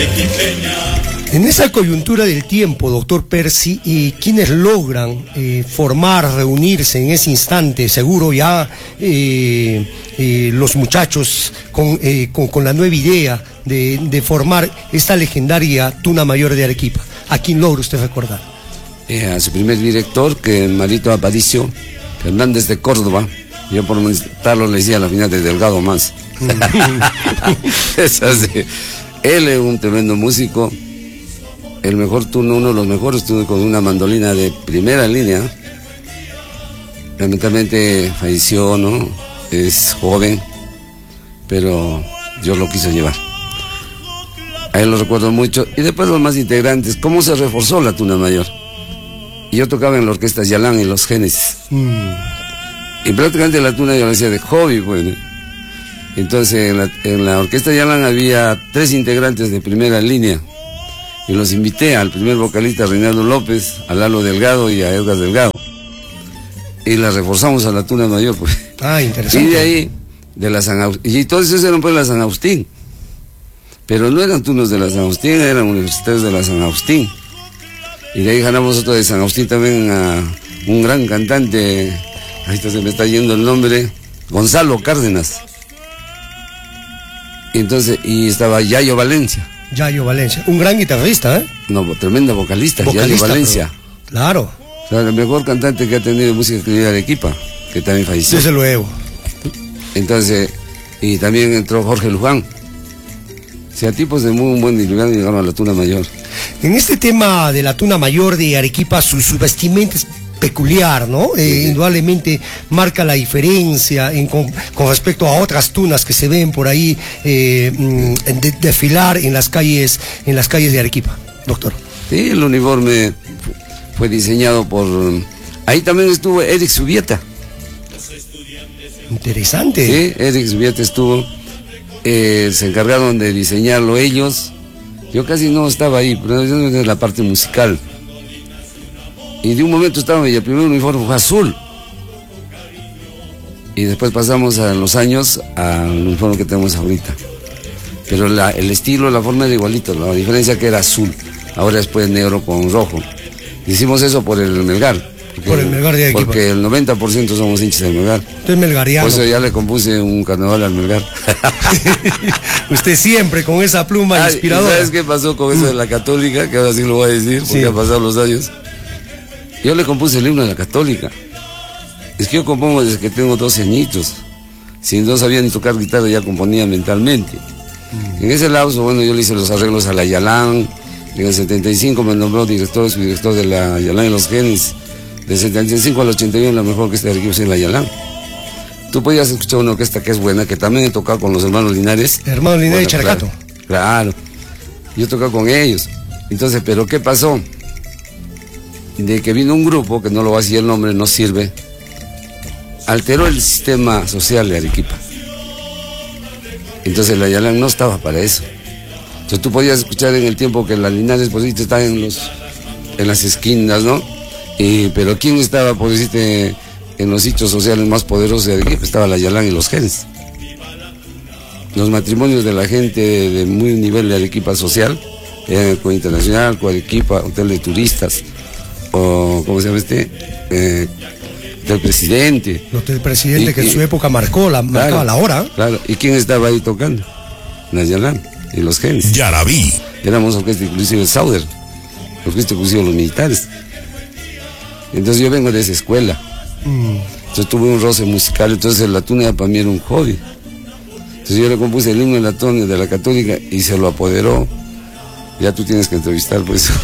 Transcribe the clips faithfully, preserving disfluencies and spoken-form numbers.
En esa coyuntura del tiempo, doctor Percy, y quienes logran eh, formar, reunirse en ese instante, seguro ya eh, eh, los muchachos con, eh, con, con la nueva idea de, de formar esta legendaria Tuna Mayor de Arequipa. ¿A quién logra usted recordar? Eh, a su primer director, que Marito Aparicio Fernández de Córdoba. Yo por molestarlo le decía a la final de Delgado más. Es así. Él es un tremendo músico. El mejor turno, uno de los mejores turnos, con una mandolina de primera línea. Lamentablemente falleció, ¿no? Es joven, pero Dios lo quiso llevar. A él lo recuerdo mucho. Y después los más integrantes, cómo se reforzó la Tuna Mayor. Y yo tocaba en la orquesta Yalán y los Génesis. Mm. Y prácticamente la Tuna yo la hacía de hobby, pues, ¿no? Entonces en la, en la orquesta Yalán había tres integrantes de primera línea. Y los invité al primer vocalista, Reinaldo López, a Lalo Delgado y a Edgar Delgado. Y la reforzamos a la Tuna Mayor, pues. Ah, interesante. Y de ahí, de la San Agustín. Y todos esos eran pues la San Agustín. Pero no eran tunos de la San Agustín, eran universitarios de la San Agustín. Y de ahí ganamos otro de San Agustín también a un gran cantante, ahí está, se me está yendo el nombre, Gonzalo Cárdenas. Y entonces, y estaba Yayo Valencia. Yayo Valencia, un gran guitarrista, ¿eh? No, tremenda vocalista, vocalista Yayo Valencia. Pero, claro. O sea, el mejor cantante que ha tenido música de Arequipa, que también falleció. Desde luego. Entonces, y también entró Jorge Luján. O sea, tipos de muy buen lugar llegaron a la Tuna Mayor. En este tema de la Tuna Mayor de Arequipa, su, su vestimenta es peculiar, ¿no? Eh, sí. Indudablemente marca la diferencia en, con, con respecto a otras tunas que se ven por ahí eh, de, desfilar en las calles, en las calles de Arequipa, doctor. Sí, el uniforme fue diseñado por... Ahí también estuvo Eric Subieta. Interesante. Sí, Eric Subieta estuvo. Eh, se encargaron de diseñarlo ellos. Yo casi no estaba ahí, pero yo en la parte musical. Y de un momento estaba, y el primer uniforme fue azul. Y después pasamos a los años al uniforme que tenemos ahorita. Pero la, el estilo, la forma era igualito, la diferencia que era azul. Ahora después negro con rojo. Hicimos eso por el Melgar. Porque, por el Melgar de Arequipa. Porque el noventa por ciento somos hinchas del Melgar. Usted es melgariano. Por eso ya le compuse un carnaval al Melgar. Usted siempre con esa pluma Ay, inspiradora. ¿Sabes qué pasó con eso de la Católica? Que ahora sí lo voy a decir, porque sí. Han pasado los años. Yo le compuse el himno de la Católica. Es que yo compongo desde que tengo doce añitos. Si no sabía ni tocar guitarra, ya componía mentalmente. Mm. En ese lapso, bueno, yo le hice los arreglos a la Yalán. En el setenta y cinco me nombró director, subdirector de la Yalán y los Genes. Del setenta y cinco al ochenta y uno, la mejor orquesta de Arequipa es la Yalán. Tú podías escuchar una orquesta que es buena, que también he tocado con los hermanos Linares. Hermanos Linares bueno, y Charcato. Claro, claro. Yo he tocado con ellos. Entonces, ¿pero qué pasó? De que vino un grupo, que no lo voy a decir el nombre, no sirve, alteró el sistema social de Arequipa. Entonces la Yalán no estaba para eso. Entonces tú podías escuchar en el tiempo que las Linares, pues sí, estaban en, los, en las esquinas, ¿no? Y, pero ¿quién estaba, por decirte, en los sitios sociales más poderosos de Arequipa? Estaba la Yalán y los Genes. Los matrimonios de la gente de muy nivel de Arequipa social, eran con Internacional, con Arequipa, Hotel de Turistas, o ¿cómo se llama este? Eh, del presidente. Los del presidente y, que en y, su época marcó la, claro, marcaba la hora. Claro, ¿y quién estaba ahí tocando? La Yalán y los Genes. Ya la vi. Éramos orquesta inclusive el Sauder, orquesta inclusive los militares. Entonces yo vengo de esa escuela. Mm. Entonces tuve un roce musical, entonces la tuna para mí era un hobby. Entonces yo le compuse el himno de la tuna de la Católica y se lo apoderó. Ya tú tienes que entrevistar por eso.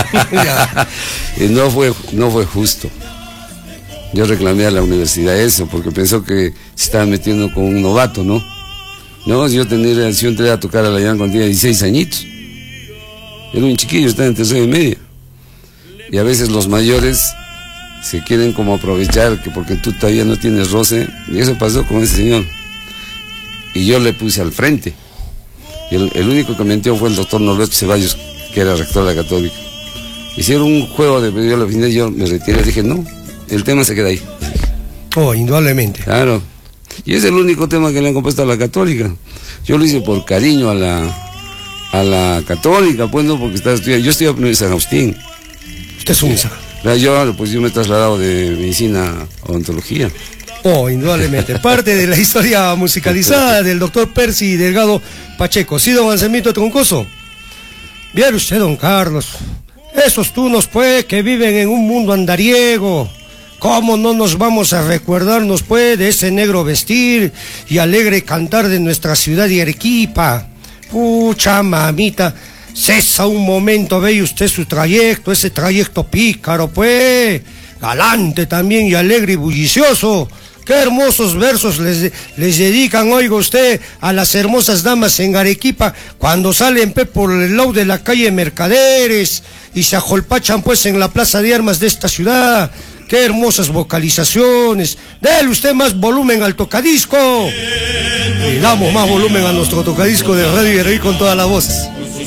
Y no fue, no fue justo. Yo reclamé a la universidad eso, porque pensó que se estaba metiendo con un novato, ¿no? No, yo tenía, yo entré a tocar a la Yalán cuando tenía dieciséis añitos. Era un chiquillo, estaba en tercero y media. Y a veces los mayores se quieren como aprovechar, que porque tú todavía no tienes roce, y eso pasó con ese señor. Y yo le puse al frente. Y el, el único que mintió fue el doctor Norberto Ceballos, que era rector de la Católica. Hicieron un juego de yo al final yo me retiré, dije, no, el tema se queda ahí. Oh, indudablemente. Claro. Y es el único tema que le han compuesto a la Católica. Yo lo hice por cariño a la, a la Católica, pues no, porque estaba estudiando. Yo estoy en San Agustín. Usted es un... Yo, pues yo me he trasladado de medicina a odontología. Oh, indudablemente. Parte de la historia musicalizada del doctor Percy Delgado Pacheco. ¿Sí, don Anselmito Troncoso? Bien usted, don Carlos. Esos tunos, pues, que viven en un mundo andariego. ¿Cómo no nos vamos a recordarnos, pues, de ese negro vestir y alegre cantar de nuestra ciudad de Arequipa? Pucha, mamita. Cesa un momento, ve usted su trayecto, ese trayecto pícaro, pues, galante también y alegre y bullicioso. Qué hermosos versos les, les dedican, oiga usted, a las hermosas damas en Arequipa cuando salen pe, por el lado de la calle Mercaderes y se ajolpachan pues en la plaza de armas de esta ciudad. Qué hermosas vocalizaciones. Dele usted más volumen al tocadisco. Le damos más volumen a nuestro tocadisco de Radio Ireí con toda la voz.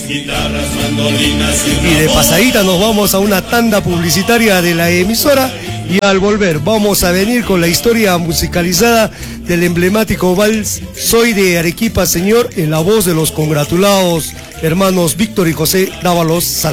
Y de pasadita nos vamos a una tanda publicitaria de la emisora y al volver vamos a venir con la historia musicalizada del emblemático vals Soy de Arequipa, señor, en la voz de los congratulados hermanos Víctor y José Dávalos Salazar.